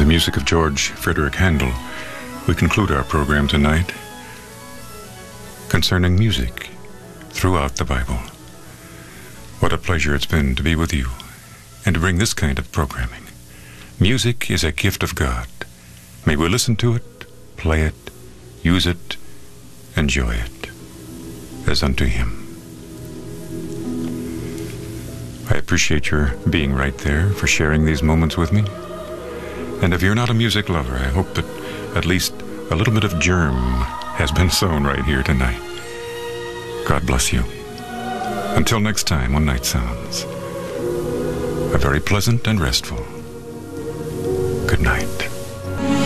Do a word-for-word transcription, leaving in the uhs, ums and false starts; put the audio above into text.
music of George Frederick Handel, we conclude our program tonight concerning music throughout the Bible. What a pleasure it's been to be with you and to bring this kind of programming. Music is a gift of God. May we listen to it, play it, use it, enjoy it as unto Him. I appreciate your being right there, for sharing these moments with me. And if you're not a music lover, I hope that at least a little bit of germ has been sown right here tonight. God bless you. Until next time on Night Sounds, a very pleasant and restful good night.